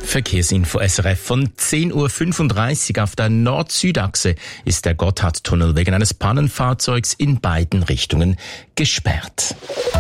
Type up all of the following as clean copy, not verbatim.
Verkehrsinfo SRF von 10.35 Uhr auf der Nord-Süd-Achse ist der Gotthardtunnel wegen eines Pannenfahrzeugs in beiden Richtungen gesperrt.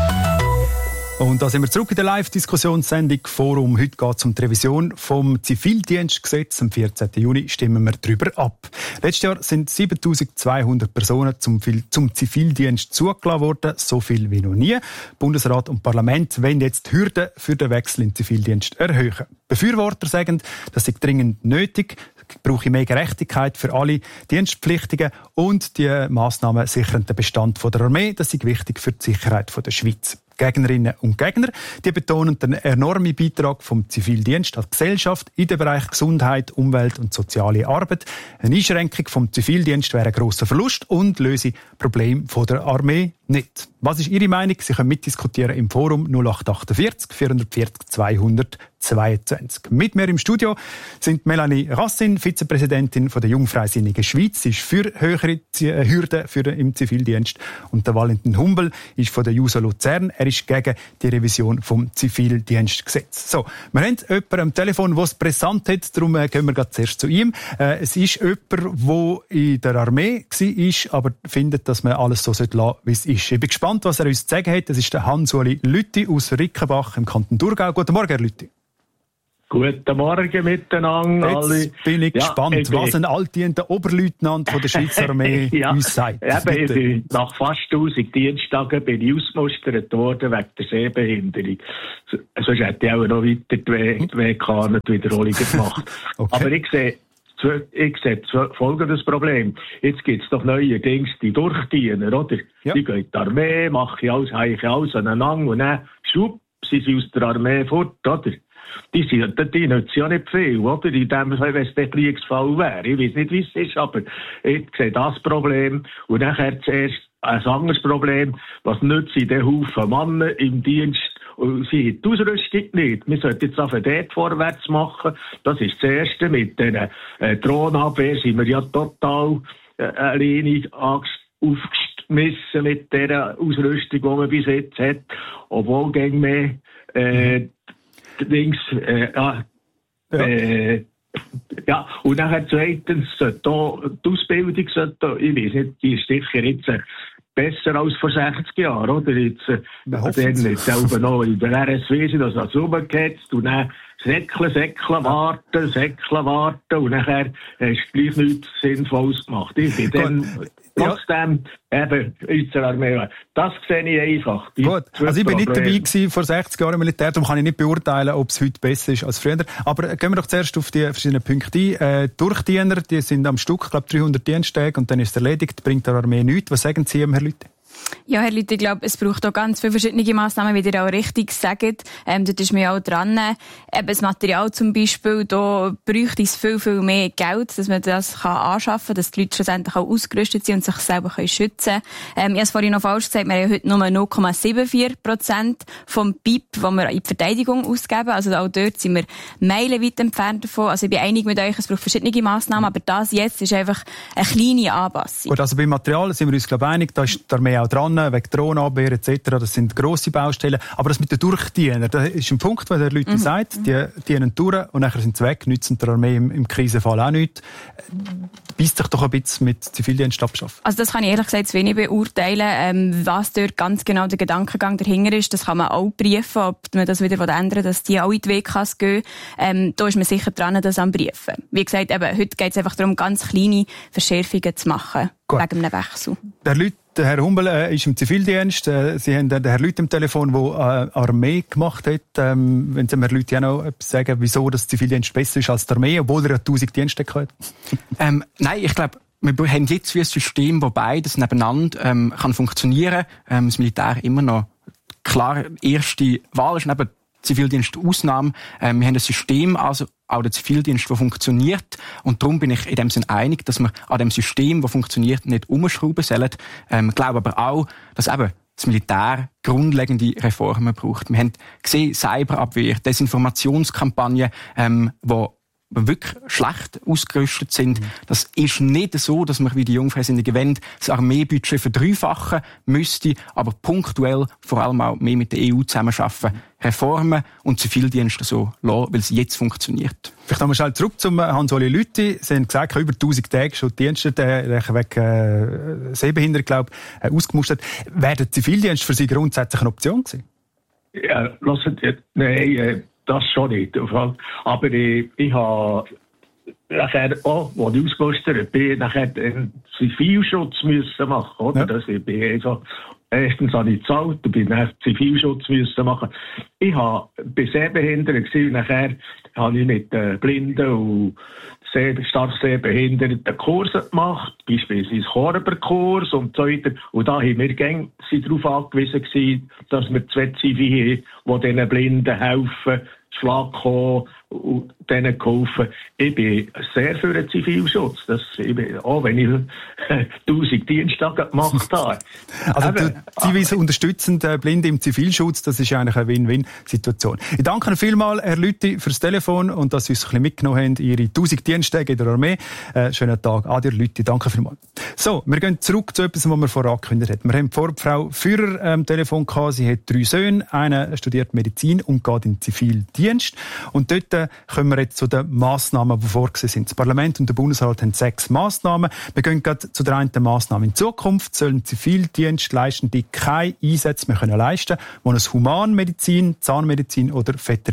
Und da sind wir zurück in der Live-Diskussionssendung Forum. Heute geht es um die Revision vom Zivildienstgesetz. Am 14. Juni stimmen wir darüber ab. Letztes Jahr sind 7'200 Personen zum Zivildienst zugelassen worden. So viel wie noch nie. Bundesrat und Parlament wollen jetzt die Hürden für den Wechsel in den Zivildienst erhöhen. Befürworter sagen, das sei dringend nötig. Brauche mehr Gerechtigkeit für alle Dienstpflichtigen und die Massnahmen sichern den Bestand der Armee. Das ist wichtig für die Sicherheit der Schweiz. Gegnerinnen und Gegner, die betonen den enormen Beitrag vom Zivildienst an die Gesellschaft in den Bereich Gesundheit, Umwelt und soziale Arbeit. Eine Einschränkung vom Zivildienst wäre ein grosser Verlust und löse Probleme der Armee nicht. Was ist Ihre Meinung? Sie können mitdiskutieren im Forum 0848 440 222. Mit mir im Studio sind Melanie Rassin, Vizepräsidentin der Jungfreisinnigen Schweiz. Sie ist für höhere Hürden im Zivildienst. Und der Valentin Humbel ist von der JUSO Luzern. Er ist gegen die Revision vom Zivildienstgesetz. So, wir haben jemanden am Telefon, der es brisant hat. Darum gehen wir gerade zuerst zu ihm. Es ist jemand, der in der Armee war, aber findet, dass man alles so lassen sollte, wie es ist. Ich bin gespannt, was er uns zu sagen hat. Das ist der Hans-Uli Lüthi aus Rickenbach im Kanton Thurgau. Guten Morgen, Herr Lüthi. Guten Morgen miteinander. Jetzt bin ich gespannt, was ein altdienter Oberleutnant von der Schweizer Armee uns sagt. Nach fast 1000 Diensttagen bin ich ausgemustert worden wegen der Sehbehinderung. Sonst hätte ich auch noch weiter die WK und die Wiederholungen gemacht. Okay. Aber ich sehe folgendes Problem. Jetzt gibt es doch neuerdings die Durchdiener, oder? Ja. Die gehen in die Armee, machen alles aneinander und dann schwupp, sie sind aus der Armee fort, oder? Die nützen ja nicht viel, oder? In dem Fall, wenn es der Kriegsfall wäre. Ich weiß nicht, wie es ist, aber ich sehe das Problem. Und nachher zuerst ein anderes Problem. Was nützen den Haufen Männer im Dienst? Und sie haben die Ausrüstung nicht. Wir sollten jetzt einfach dort vorwärts machen. Das ist das Erste. Mit den Drohnenabwehr sind wir ja total alleine aufgeschmissen mit der Ausrüstung, die man bis jetzt hat. Obwohl gegen mehr und nachher zweitens die Ausbildung ich weiß nicht, die ist sicher jetzt besser als vor 60 Jahren, oder? Jetzt, dann jetzt selber noch in der RSW sind, dass das rumgehetzt und dann säckeln warten und nachher hast du gleich nichts Sinnvolles gemacht. Ich bin dann trotzdem eben unsere Armee. Das sehe ich einfach. Gut, also ich bin nicht dabei gewesen vor 60 Jahren im Militär, darum kann ich nicht beurteilen, ob es heute besser ist als früher. Aber gehen wir doch zuerst auf die verschiedenen Punkte ein. Durchdiener, die sind am Stück, ich glaube 300 Diensttage und dann ist es erledigt, bringt der Armee nichts. Was sagen Sie, Herr Lüthi? Ja, Herr Lüthi, ich glaube, es braucht auch ganz viele verschiedene Massnahmen, wie ihr auch richtig sagt. Dort ist man ja auch dran. Eben das Material zum Beispiel, da bräuchte es viel, viel mehr Geld, dass man das anschaffen kann, dass die Leute schlussendlich auch ausgerüstet sind und sich selber schützen können. Ich habe es vorhin noch falsch gesagt, wir haben ja heute nur 0,74% vom BIP, das wir in die Verteidigung ausgeben. Also auch dort sind wir meilenweit entfernt davon. Also ich bin einig mit euch, es braucht verschiedene Massnahmen, aber das jetzt ist einfach eine kleine Anpassung. Gut, also beim Material sind wir uns, glaube ich, einig, da ist die Armee auch dran, wegen Drohnenabwehr etc. Das sind grosse Baustellen. Aber das mit den Durchdienern, das ist ein Punkt, den der Leute sagt, die dienen durch und nachher sind sie weg, nützen der Armee im Krisenfall auch nichts. Beißt sich doch ein bisschen mit Zivildienst abschaffen. Also das kann ich ehrlich gesagt zu wenig beurteilen. Was dort ganz genau der Gedankengang dahinter ist, das kann man auch prüfen, ob man das wieder ändern, dass die auch in die WKs gehen. Da ist man sicher dran, das am Prüfen. Wie gesagt, eben, heute geht es einfach darum, ganz kleine Verschärfungen zu machen. Gut. Wegen einem Wechsel. Der Herr Humbel ist im Zivildienst. Sie haben den Herrn Lüthi am Telefon, der Armee gemacht hat. Wenn Sie mir Herr Lüthi auch noch etwas sagen, wieso das Zivildienst besser ist als die Armee, obwohl er ja 1000 Dienste hat? Nein, ich glaube, wir haben jetzt wie ein System, wo beides nebeneinander kann funktionieren. Das Militär immer noch klar erste Wahl ist, neben Zivildienst Ausnahme. Wir haben ein System, also auch der Zivildienst, der funktioniert. Und darum bin ich in dem Sinne einig, dass wir an dem System, das funktioniert, nicht umschrauben sollen. Ich glaube aber auch, dass eben das Militär grundlegende Reformen braucht. Wir haben gesehen, Cyberabwehr, Desinformationskampagnen, die wirklich schlecht ausgerüstet sind. Das ist nicht so, dass man wie die Jungfreisinnigen wollen, das Armeebudget verdreifachen müsste, aber punktuell vor allem auch mehr mit der EU zusammenarbeiten, Reformen und Zivildienste so lassen, weil es jetzt funktioniert. Vielleicht nochmal schnell zurück zum Hans-Oli Lüthi. Sie haben gesagt, über 1000 Tage schon Dienste wegen Sehbehinderung, glaube ich, ausgemustert. Wäre der Zivildienst für Sie grundsätzlich eine Option gewesen? Ja, nein, das schon nicht. Aber ich habe nachher auch, als ich ausgemustert bin, nachher den Zivilschutz müssen machen, oder? Ja. Das ich bin einfach, erstens habe ich gezahlt, dann bin ich nachher Zivilschutz müssen machen. Ich bei Sehbehinderten gewesen, nachher habe ich mit Blinden und stark Sehbehinderten Kurse gemacht, beispielsweise Chorberkurs und so weiter. Und da haben wir darauf angewiesen gewesen, dass wir 2 Zivi haben, die diesen Blinden helfen, Schlag kommen und denen geholfen. Ich bin sehr für den Zivilschutz. Auch wenn ich 1000 Diensttage gemacht habe. Also Zivis unterstützen Blinde im Zivilschutz, das ist eigentlich eine Win-Win-Situation. Ich danke Ihnen vielmals, Herr Lüthi, fürs Telefon und dass Sie uns ein bisschen mitgenommen haben, Ihre 1000 Diensttage in der Armee. Schönen Tag. Adi, Herr Lüthi, danke vielmals. So, wir gehen zurück zu etwas, was wir vorher angekündigt haben. Wir haben vor Frau Führer am Telefon gehabt. Sie hat 3 Söhne. Einer studiert Medizin und geht in den Zivildienst. Und dort kommen wir jetzt zu den Massnahmen, die vorgesehen sind. Das Parlament und der Bundesrat haben 6 Massnahmen. Wir gehen gerade zu der einen Massnahme. In Zukunft sollen Zivildienstleistende keine Einsätze mehr leisten können, die ein Humanmedizin, Zahnmedizin oder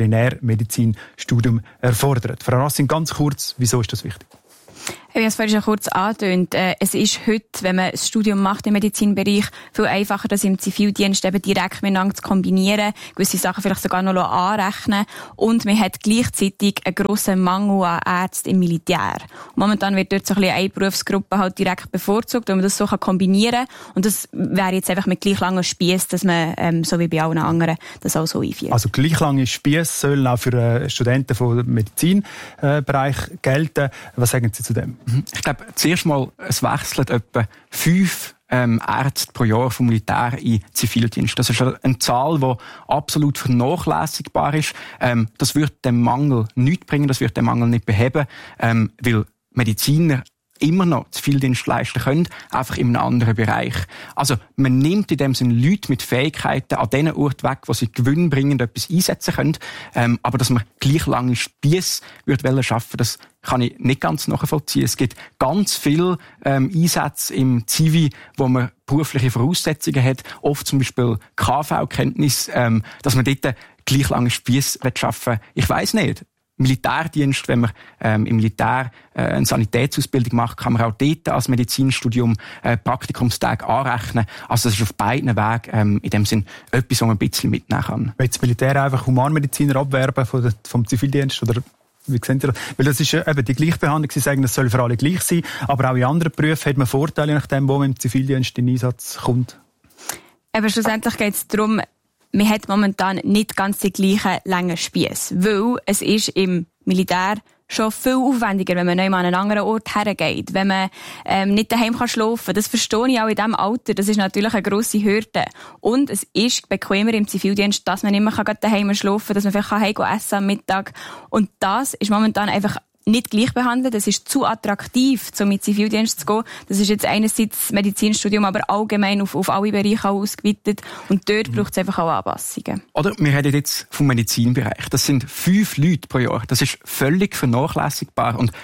Veterinärmedizin-Studium erfordern. Frau Rassing, ganz kurz, wieso ist das wichtig? Ich habe es vorhin schon kurz angetönt. Es ist heute, wenn man das Studium macht im Medizinbereich, viel einfacher, das im Zivildienst eben direkt miteinander zu kombinieren, gewisse Sachen vielleicht sogar noch anrechnen. Und man hat gleichzeitig einen grossen Mangel an Ärzten im Militär. Und momentan wird dort so ein bisschen eine Berufsgruppe halt direkt bevorzugt, weil man das so kombinieren kann. Und das wäre jetzt einfach mit gleich langen Spiess, dass man, so wie bei allen anderen, das auch so einführt. Also gleich lange Spiess sollen auch für Studenten vom Medizinbereich gelten. Was sagen Sie zu dem? Ich glaube, zuerst mal, es wechseln etwa 5 Ärzte pro Jahr vom Militär in Zivildienst. Das ist eine Zahl, die absolut vernachlässigbar ist. Das wird dem Mangel nichts bringen, das wird den Mangel nicht beheben, weil Mediziner immer noch Zivildienst leisten können, einfach in einem anderen Bereich. Also, man nimmt in dem Sinne Leute mit Fähigkeiten an den Ort weg, wo sie gewinnbringend etwas einsetzen können. Aber dass man gleich lange Spiess schaffen, das kann ich nicht ganz nachvollziehen. Es gibt ganz viele Einsätze im Zivi, wo man berufliche Voraussetzungen hat, oft zum Beispiel KV-Kenntnis, dass man dort gleich lange Spiess schaffen will. Ich weiss nicht. Militärdienst, wenn man im Militär eine Sanitätsausbildung macht, kann man auch dort als Medizinstudium Praktikumstage anrechnen. Also das ist auf beiden Wegen in dem Sinn etwas, was man ein bisschen mitnehmen kann. Will das Militär einfach Humanmediziner abwerben vom Zivildienst? Oder wie sehen Sie das? Weil das ist eben die Gleichbehandlung. Sie sagen, das soll für alle gleich sein. Aber auch in anderen Berufen hat man Vorteile, nachdem, wo man im Zivildienst in Einsatz kommt. Aber schlussendlich geht es darum, man hat momentan nicht ganz die gleichen langen Spiesse, weil es ist im Militär schon viel aufwendiger, wenn man nicht mal an einen anderen Ort hergeht, wenn man nicht daheim schlafen kann. Das verstehe ich auch in diesem Alter. Das ist natürlich eine grosse Hürde. Und es ist bequemer im Zivildienst, dass man nicht mehr daheim schlafen kann, dass man vielleicht heim essen am Mittag. Und das ist momentan einfach nicht gleich behandelt. Es ist zu attraktiv, um in den Zivildienst zu gehen. Das ist jetzt einerseits das Medizinstudium, aber allgemein auf alle Bereiche ausgeweitet. Und dort braucht es einfach auch Anpassungen. Oder wir reden jetzt vom Medizinbereich. Das sind 5 Leute pro Jahr. Das ist völlig vernachlässigbar. Und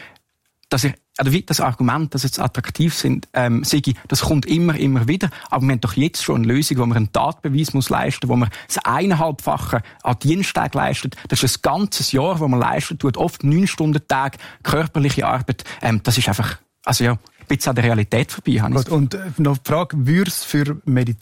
das Argument, dass jetzt attraktiv sind, das kommt immer wieder. Aber wir haben doch jetzt schon eine Lösung, wo man einen Tatbeweis leisten muss, wo man das 1,5-fache an Dienstag leistet. Das ist ein ganzes Jahr, wo man leistet, tut oft 9-Stunden-Tag, körperliche Arbeit. Das ist einfach, ein bisschen an der Realität vorbei. Und noch die Frage, würde es für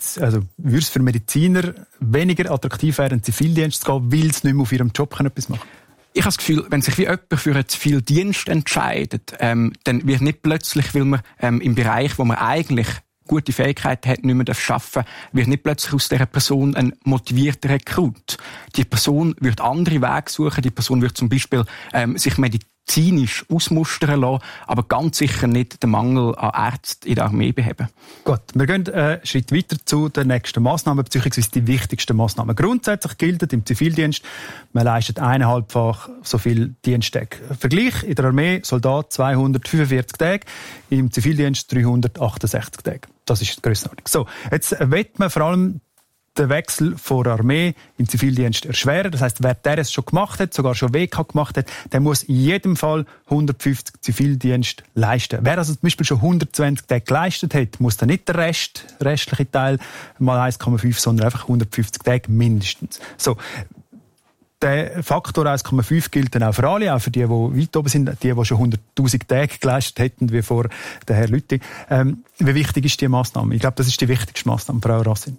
Mediziner weniger attraktiv werden, in den Zivildienst zu gehen, weil sie nicht mehr auf ihrem Job etwas machen können? Ich habe das Gefühl, wenn sich wie jemand für einen Zivildienst entscheidet, dann wird nicht plötzlich, weil man im Bereich, wo man eigentlich gute Fähigkeiten hat, nicht mehr arbeiten darf, wird nicht plötzlich aus dieser Person ein motivierter Rekrut. Die Person wird andere Wege suchen, die Person wird zum Beispiel sich medizinisch ausmustern lassen, aber ganz sicher nicht den Mangel an Ärzten in der Armee beheben. Gut, wir gehen einen Schritt weiter zu der nächsten Massnahme, beziehungsweise die wichtigsten Massnahmen. Grundsätzlich gilt im Zivildienst, man leistet 1,5-fach so viel Diensttage. Vergleich in der Armee, Soldat 245 Tage, im Zivildienst 368 Tage. Das ist die Grössenordnung. So, jetzt wird man vor allem den Wechsel von der Armee im Zivildienst erschweren. Das heisst, wer das schon gemacht hat, sogar schon WK gemacht hat, der muss in jedem Fall 150 Zivildienst leisten. Wer also zum Beispiel schon 120 Tage geleistet hat, muss dann nicht der restliche Teil mal 1,5, sondern einfach 150 Tage mindestens. So. Der Faktor 1,5 gilt dann auch für alle, auch für die weit oben sind, die schon 100'000 Tage geleistet hätten, wie vor der Herr Lüthi. Wie wichtig ist die Massnahme? Ich glaube, das ist die wichtigste Massnahme, Frau Racine.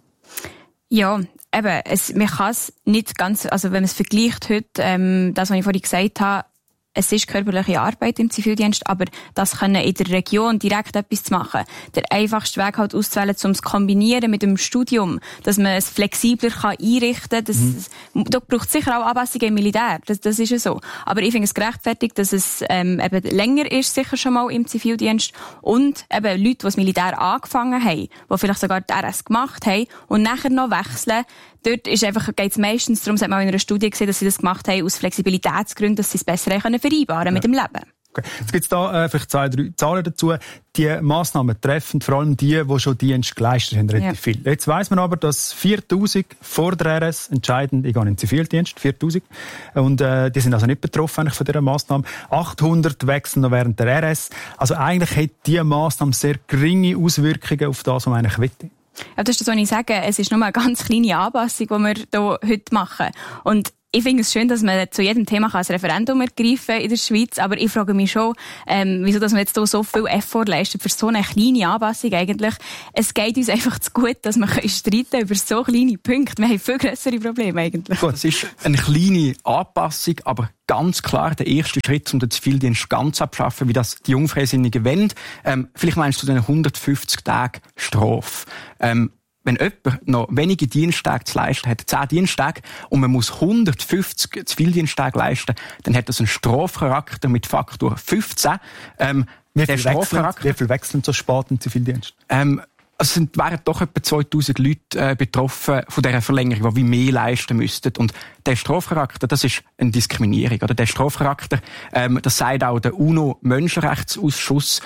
Ja, eben, man kann es nicht ganz, also wenn man es vergleicht heute, das, was ich vorhin gesagt habe, es ist körperliche Arbeit im Zivildienst, aber das können in der Region direkt etwas zu machen. Der einfachste Weg halt auszuwählen, um es zu kombinieren mit dem Studium, dass man es flexibler einrichten kann. Da braucht es sicher auch Anpassungen im Militär, das ist ja so. Aber ich finde es gerechtfertigt, dass es eben länger ist, sicher schon mal im Zivildienst. Und eben Leute, die das Militär angefangen haben, die vielleicht sogar die RS gemacht haben und nachher noch wechseln, dort geht es meistens darum, das hat man auch in einer Studie gesehen, dass sie das gemacht haben aus Flexibilitätsgründen, dass sie es besser vereinbaren mit dem Leben. Okay. Jetzt gibt es da vielleicht 2, 3 Zahlen dazu. Die Massnahmen treffen vor allem die schon Dienst geleistet haben, relativ viel. Jetzt weiss man aber, dass 4'000 vor der RS entscheiden, ich gehe in den Zivildienst, 4'000. Und die sind also nicht betroffen eigentlich von dieser Massnahme. 800 wechseln noch während der RS. Also eigentlich hat diese Massnahme sehr geringe Auswirkungen auf das, was man eigentlich will. Ja, das ist das, was ich sage. Es ist nur eine ganz kleine Anpassung, die wir hier heute machen. Und ich finde es schön, dass man zu jedem Thema ein Referendum ergreifen kann in der Schweiz, aber ich frage mich schon, wieso dass man jetzt hier so viel Effort leistet für so eine kleine Anpassung eigentlich. Es geht uns einfach zu gut, dass wir streiten über so kleine Punkte. Wir haben viel grössere Probleme eigentlich. Gut, es ist eine kleine Anpassung, aber ganz klar der erste Schritt, um den Zivildienst ganz abzuschaffen, wie das die Jungfreisinnigen wollen. Vielleicht meinst du den 150 Tage Strafe. Wenn jemand noch wenige Diensttage zu leisten hat, 10 Diensttage, und man muss 150 Zivildiensttage leisten, dann hat das einen Strafcharakter mit Faktor 15. Wie viel wechseln so spät im Zivildienst? Es wären doch etwa 2000 Leute betroffen von dieser Verlängerung, die wie mehr leisten müssten. Und der Strafcharakter, das ist eine Diskriminierung. Oder der Strafcharakter, das sagt auch der UNO-Menschenrechtsausschuss,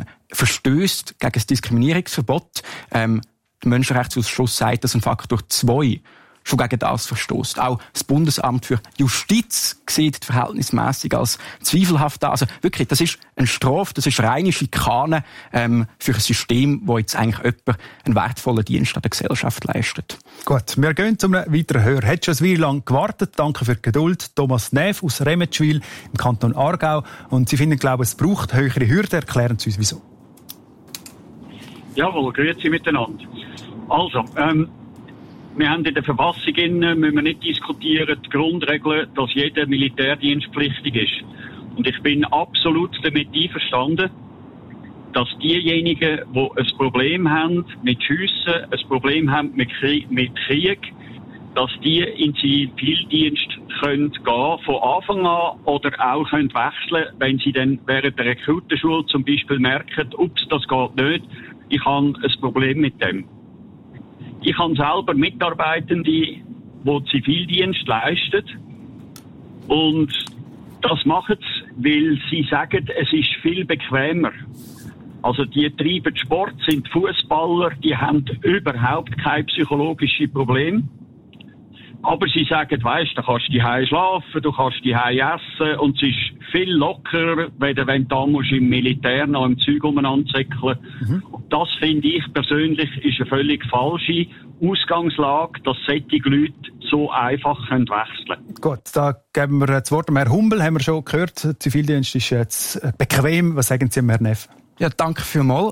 verstößt gegen das Diskriminierungsverbot. Der Menschenrechtsausschuss sagt, dass ein Faktor 2 schon gegen das verstößt. Auch das Bundesamt für Justiz sieht verhältnismäßig als zweifelhaft an. Also wirklich, das ist eine Strafe, das ist reine Schikane für ein System, das jetzt eigentlich jemand einen wertvollen Dienst an der Gesellschaft leistet. Gut, wir gehen zu einem weiteren Hörer. Hat schon eine Weile lang gewartet. Danke für die Geduld. Thomas Neff aus Remetschwil im Kanton Aargau. Und Sie finden, glaube ich, es braucht höhere Hürden. Erklären Sie uns, wieso. Jawohl, grüezi miteinander. Also, wir haben in der Verfassung müssen wir nicht diskutieren, die Grundregel, dass jeder militärdienstpflichtig ist. Und ich bin absolut damit einverstanden, dass diejenigen, die ein Problem haben mit Schiessen, ein Problem haben mit Krieg, dass die in den Zivildienst gehen können, von Anfang an, oder auch können wechseln, wenn sie dann während der Rekrutenschule zum Beispiel merken, ups, das geht nicht, ich habe ein Problem mit dem. Ich habe selber Mitarbeitende, die Zivildienst leisten. Und das machen sie, weil sie sagen, es ist viel bequemer. Also die treiben Sport, sind Fußballer, die haben überhaupt kein psychologisches Problem. Aber sie sagen, weisst, du kannst die Hause schlafen, du kannst die Hause essen, und es ist viel lockerer, wenn du da musst im Militär noch im Zeug umeinander zickeln. Das finde ich persönlich ist eine völlig falsche Ausgangslage, dass solche Leute so einfach wechseln können. Gut, da geben wir das Wort Herrn Humbel, haben wir schon gehört. Der Zivildienst ist jetzt bequem. Was sagen Sie, Herr Neff? Ja, danke vielmals.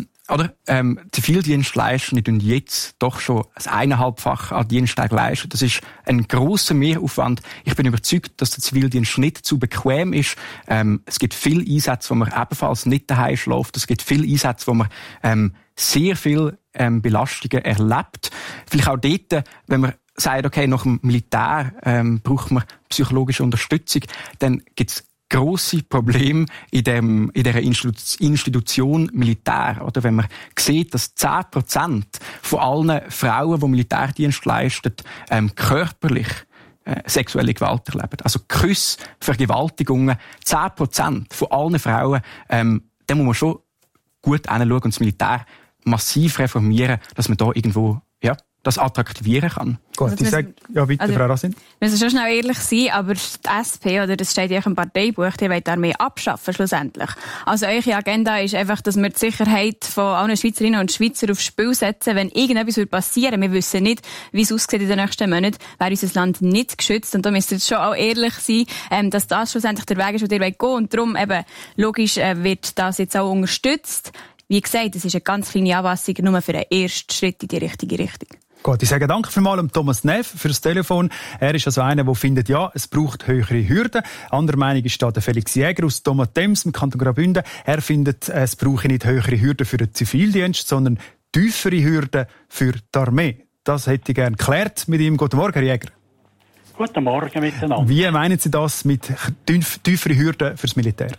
Zivildienst leisten, die jetzt doch schon ein 1,5-fach an Dienstag leisten. Das ist ein grosser Mehraufwand. Ich bin überzeugt, dass der Zivildienst nicht zu bequem ist. Es gibt viele Einsätze, wo man ebenfalls nicht daheim schläft. Es gibt viele Einsätze, wo man sehr viel Belastungen erlebt. Vielleicht auch dort, wenn man sagt, okay, nach dem Militär braucht man psychologische Unterstützung, dann gibt es grosse Problem in dieser Institution Militär. Oder wenn man sieht, dass 10% von allen Frauen, die Militärdienst leisten, körperlich sexuelle Gewalt erleben. Also Küsse, Vergewaltigungen, 10% von allen Frauen, dann muss man schon gut hinschauen und das Militär massiv reformieren, dass man da irgendwo das attraktivieren kann. Gut, ich sage, ja bitte, Frau Racine. Wir müssen schon schnell ehrlich sein, aber die SP, oder das steht ja im Parteibuch, die wollen die Armee abschaffen, schlussendlich. Also eure Agenda ist einfach, dass wir die Sicherheit von allen Schweizerinnen und Schweizern aufs Spiel setzen, wenn irgendetwas passieren würde. Wir wissen nicht, wie es aussieht in den nächsten Monaten, wäre unser Land nicht geschützt. Und da müsst ihr schon auch ehrlich sein, dass das schlussendlich der Weg ist, den ihr gehen wollt. Und darum eben, logisch, wird das jetzt auch unterstützt. Wie gesagt, es ist eine ganz kleine Anpassung, nur für einen ersten Schritt in die richtige Richtung. Gut, ich sage danke vielmals Thomas Neff für das Telefon. Er ist also einer, der findet, ja, es braucht höhere Hürden. Andere Meinung ist da der Felix Jäger aus Thomas-Thems im Kanton Graubünden. Er findet, es brauche nicht höhere Hürden für den Zivildienst, sondern tiefere Hürden für die Armee. Das hätte ich gerne geklärt mit ihm. Guten Morgen, Herr Jäger. Guten Morgen miteinander. Wie meinen Sie das mit tieferen Hürden fürs Militär?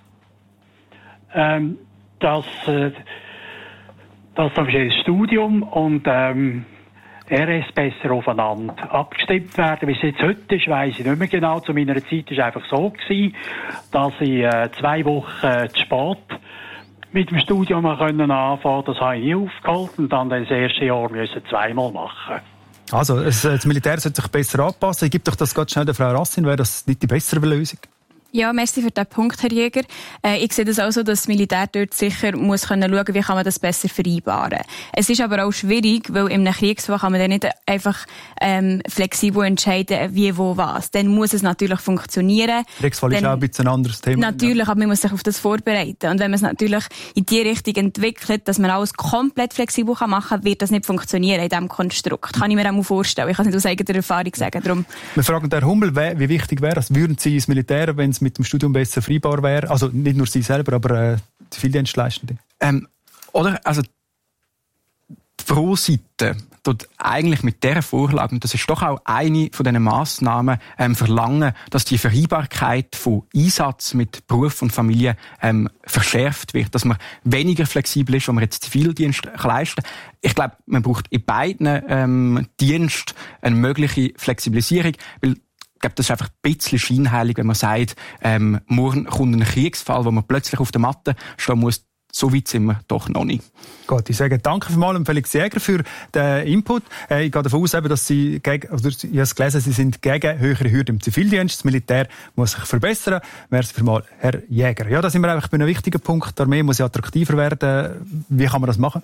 Das ist ein Studium und RS besser aufeinander abgestimmt werden. Wie es jetzt heute ist, weiss ich nicht mehr genau. Zu meiner Zeit war es einfach so gewesen, dass ich 2 Wochen zu spät mit dem Studium anfangen konnte. Das habe ich nie aufgeholt und dann das erste Jahr müssen 2-mal machen. Also, das Militär sollte sich besser anpassen. Ich gebe doch das ganz schnell der Frau Racine. Wäre das nicht die bessere Lösung? Ja, merci für den Punkt, Herr Jäger. Ich sehe das auch so, dass das Militär dort sicher muss schauen, wie kann man das besser vereinbaren. Es ist aber auch schwierig, weil in einem Kriegsfall kann man dann nicht einfach flexibel entscheiden, wie, wo, was. Dann muss es natürlich funktionieren. Kriegsfall ist auch ein bisschen ein anderes Thema. Natürlich, aber man muss sich auf das vorbereiten. Und wenn man es natürlich in die Richtung entwickelt, dass man alles komplett flexibel machen kann, wird das nicht funktionieren in diesem Konstrukt. Kann ich mir auch mal vorstellen. Ich kann es nicht aus eigener Erfahrung sagen. Darum. Wir fragen Herrn Hummel, wie wichtig wäre es, würden Sie ins Militär, wenn es mit dem Studium besser vereinbar wäre? Also nicht nur Sie selber, aber Zivildienstleistende. Also die Pro-Seite tut eigentlich mit dieser Vorlage, und das ist doch auch eine von diesen Massnahmen, verlangen, dass die Vereinbarkeit von Einsatz mit Beruf und Familie verschärft wird, dass man weniger flexibel ist, wenn man jetzt Zivildienst leisten kann. Ich glaube, man braucht in beiden Diensten eine mögliche Flexibilisierung, weil ich glaube, das ist einfach ein bisschen scheinheilig, wenn man sagt, morgen kommt ein Kriegsfall, wo man plötzlich auf der Matte stehen muss. So weit sind wir doch noch nicht. Gut, ich sage danke vielmals Felix Jäger für den Input. Ich gehe davon aus, dass Sie ich habe es gelesen, Sie sind gegen höhere Hürden im Zivildienst. Das Militär muss sich verbessern. Merci vielmals, Herr Jäger. Ja, da sind wir einfach bei einem wichtigen Punkt. Die Armee muss ja attraktiver werden. Wie kann man das machen?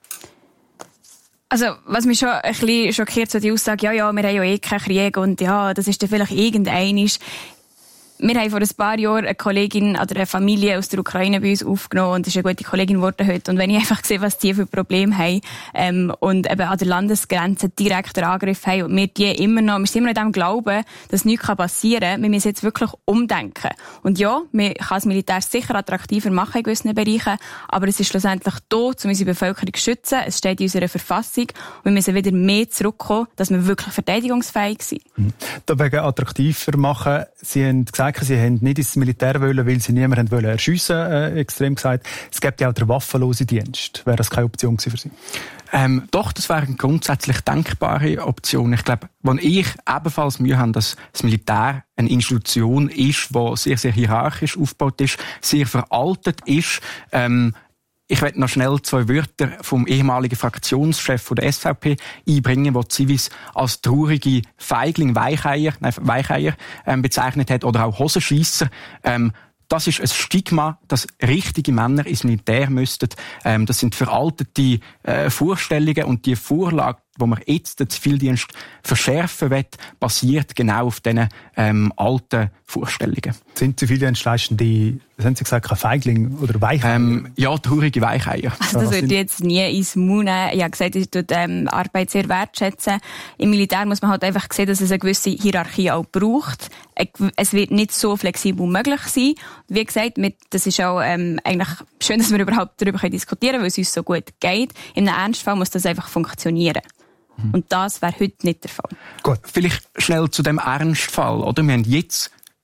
Also, was mich schon ein bisschen schockiert, so die Aussage, ja, wir haben ja eh keinen Krieg und ja, das ist dann vielleicht irgendeinisch. Wir haben vor ein paar Jahren eine Kollegin oder eine Familie aus der Ukraine bei uns aufgenommen und ist eine gute Kollegin geworden heute. Und wenn ich einfach sehe, was die für Probleme haben und eben an der Landesgrenze direkt einen Angriff haben und wir sind immer noch in dem Glauben, dass nichts passieren kann, wir müssen jetzt wirklich umdenken. Und ja, man kann das Militär sicher attraktiver machen in gewissen Bereichen, aber es ist schlussendlich da, um unsere Bevölkerung zu schützen. Es steht in unserer Verfassung und wir müssen wieder mehr zurückkommen, dass wir wirklich verteidigungsfähig sind. Wegen attraktiver machen, Sie haben gesagt, Sie haben nicht ins Militär wollen, weil Sie niemanden erschiessen wollten, extrem gesagt. Es gibt ja auch den waffenlosen Dienst. Wäre das keine Option für Sie? Doch, das wäre eine grundsätzlich denkbare Option. Ich glaube, wenn ich ebenfalls Mühe habe, dass das Militär eine Institution ist, die sehr, sehr hierarchisch aufgebaut ist, sehr veraltet ist, ich werde noch schnell 2 Wörter vom ehemaligen Fraktionschef der SVP einbringen, der Zivis als traurige Feigling, Weicheier bezeichnet hat, oder auch Hosenscheisser. Das ist ein Stigma, dass richtige Männer ins Militär müssten. Das sind veraltete Vorstellungen und die Vorlage, wo man jetzt den Zivildienst verschärfen will, basiert genau auf diesen alten Vorstellungen. Sind Zivildienstleistende, was haben Sie gesagt, kein Feigling oder Weicheier? Ja, traurige Weicheier. Also das würde ich jetzt nie ins Mund nehmen. Ich habe gesagt, ich tue Arbeit sehr wertschätzen. Im Militär muss man halt einfach sehen, dass es eine gewisse Hierarchie auch braucht. Es wird nicht so flexibel möglich sein. Wie gesagt, das ist auch eigentlich schön, dass wir überhaupt darüber diskutieren können, weil es uns so gut geht. In einem Ernstfall muss das einfach funktionieren. Und das wäre heute nicht der Fall. Gut, vielleicht schnell zu dem Ernstfall. Oder? Wir haben jetzt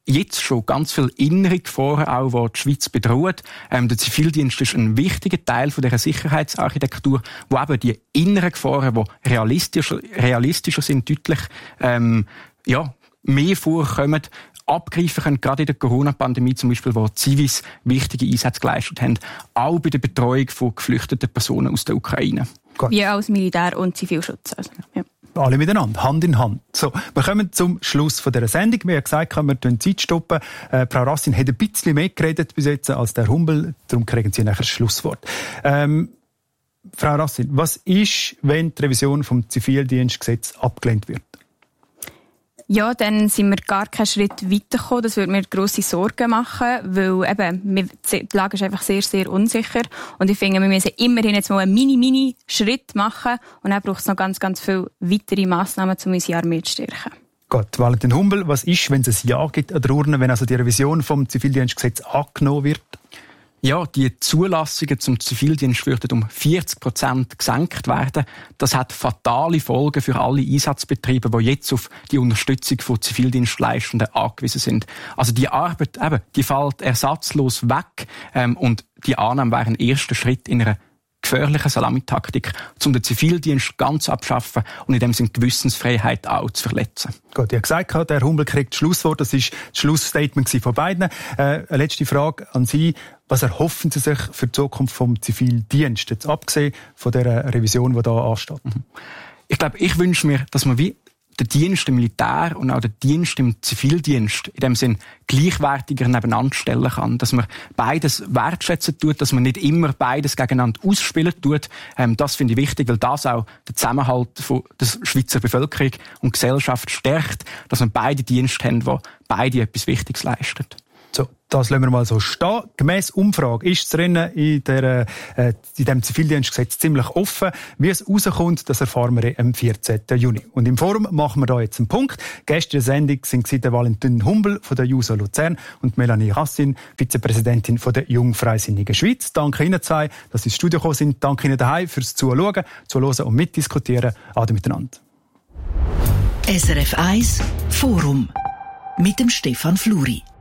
jetzt schon ganz viele innere Gefahren auch, die die Schweiz bedrohen. Der Zivildienst ist ein wichtiger Teil von dieser Sicherheitsarchitektur, wo eben die inneren Gefahren, die realistischer sind, deutlich mehr vorkommen, abgreifen können, gerade in der Corona-Pandemie zum Beispiel, wo Zivis wichtige Einsätze geleistet haben, auch bei der Betreuung von geflüchteten Personen aus der Ukraine. Wie auch als Militär- und Zivilschutz. Also, ja. Alle miteinander, Hand in Hand. So, wir kommen zum Schluss von dieser Sendung. Wir haben gesagt, wir die Zeit stoppen. Frau Rassin hat ein bisschen mehr geredet bis jetzt als der Humbel, darum kriegen Sie nachher das Schlusswort. Frau Rassin, was ist, wenn die Revision vom Zivildienstgesetz abgelehnt wird? Ja, dann sind wir gar keinen Schritt weitergekommen. Das würde mir grosse Sorgen machen, weil eben, die Lage ist einfach sehr, sehr unsicher. Und ich finde, wir müssen immerhin jetzt mal einen Mini-Schritt machen. Und dann braucht es noch ganz, ganz viele weitere Massnahmen, um unsere Armee zu stärken. Gut, Valentin Humbel, was ist, wenn es ein Ja gibt an der Urne, wenn also die Revision vom Zivildienstgesetz angenommen wird? Ja, die Zulassungen zum Zivildienst würden um 40% gesenkt werden. Das hat fatale Folgen für alle Einsatzbetriebe, die jetzt auf die Unterstützung von Zivildienstleistenden angewiesen sind. Also die Arbeit, die fällt ersatzlos weg, und die Annahme wäre ein erster Schritt in einer gefährlichen Salamitaktik, um den Zivildienst ganz abschaffen und in dem Sinne die Gewissensfreiheit auch zu verletzen. Gut, ich habe gesagt, der Humbel kriegt das Schlusswort. Das war das Schlussstatement von beiden. Eine letzte Frage an Sie. Was erhoffen Sie sich für die Zukunft vom Zivildienst, jetzt abgesehen von der Revision, die da ansteht? Ich glaube, ich wünsche mir, dass man wie den Dienst im Militär und auch den Dienst im Zivildienst in dem Sinn gleichwertiger nebeneinander stellen kann. Dass man beides wertschätzen tut, dass man nicht immer beides gegeneinander ausspielen tut. Das finde ich wichtig, weil das auch den Zusammenhalt von der Schweizer Bevölkerung und Gesellschaft stärkt, dass man beide Dienste haben, die beide etwas Wichtiges leisten. So, das lassen wir mal so stehen. Gemäss Umfrage ist das Rennen in dem Zivildienstgesetz ziemlich offen. Wie es rauskommt, das erfahren wir am 14. Juni. Und im Forum machen wir da jetzt einen Punkt. Gäste der Sendung sind der Valentin Humbel von der JUSO Luzern und Melanie Rassin, Vizepräsidentin von der Jungfreisinnigen Schweiz. Danke Ihnen zwei, dass Sie ins Studio gekommen sind. Danke Ihnen daheim fürs Zuhören, Zuhören und Mitdiskutieren. Ade miteinander. SRF 1 Forum mit dem Stefan Fluri.